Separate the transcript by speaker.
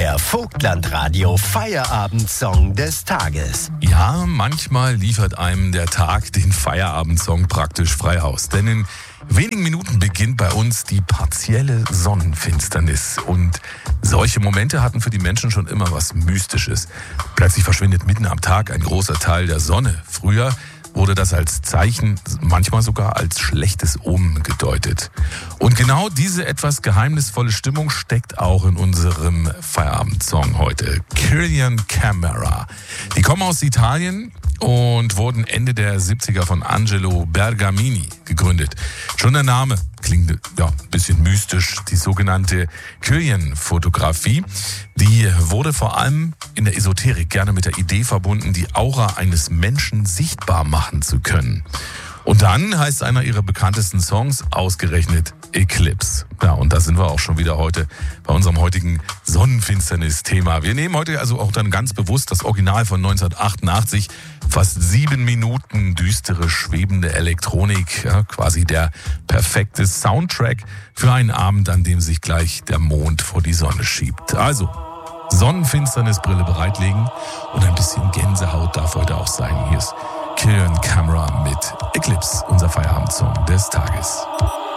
Speaker 1: Der Vogtlandradio Feierabendsong des Tages.
Speaker 2: Ja, manchmal liefert einem der Tag den Feierabendsong praktisch frei Haus. Denn in wenigen Minuten beginnt bei uns die partielle Sonnenfinsternis. Und solche Momente hatten für die Menschen schon immer was Mystisches. Plötzlich verschwindet mitten am Tag ein großer Teil der Sonne. Früher wurde das als Zeichen, manchmal sogar als schlechtes Omen gedeutet. Und genau diese etwas geheimnisvolle Stimmung steckt auch in unserem Feierabendsong heute. Cillian Camera. Die kommen aus Italien und wurden Ende der 70er von Angelo Bergamini gegründet. Schon der Name klingt ein bisschen mystisch. Die sogenannte Cillian-Fotografie, die wurde vor allem in der Esoterik gerne mit der Idee verbunden, die Aura eines Menschen sichtbar machen zu können. Und dann heißt einer ihrer bekanntesten Songs ausgerechnet Eclipse. Ja, und da sind wir auch schon wieder heute bei unserem heutigen Sonnenfinsternis-Thema. Wir nehmen heute also auch dann ganz bewusst das Original von 1988, fast 7 Minuten düstere, schwebende Elektronik, ja, quasi der perfekte Soundtrack für einen Abend, an dem sich gleich der Mond vor die Sonne schiebt. Also, Sonnenfinsternisbrille bereitlegen und ein bisschen Gänsehaut darf heute auch sein. Hier ist Cillian Camera mit Eclipse, unser Feierabendsong des Tages.